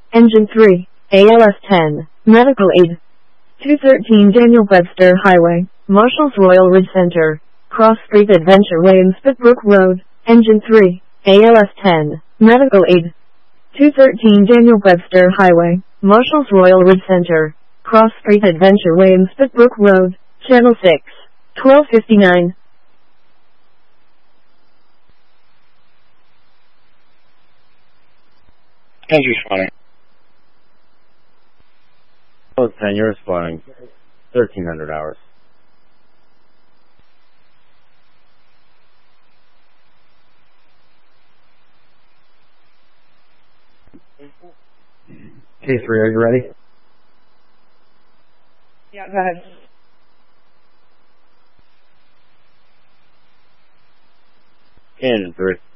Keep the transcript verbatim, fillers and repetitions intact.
Engine three, A L S ten, Medical Aid. two thirteen Daniel Webster Highway, Marshall's Royal Ridge Center, Cross Street Adventure Way and Spitbrook Road. Engine three, A L S ten, Medical Aid. two thirteen Daniel Webster Highway, Marshall's Royal Ridge Center, Cross Street Adventure Way and Spitbrook Road. Channel six, twelve fifty-nine. Engine responding. Oh, ten, you're responding. thirteen hundred hours. K three, are you ready? Yeah, go ahead. Engine three.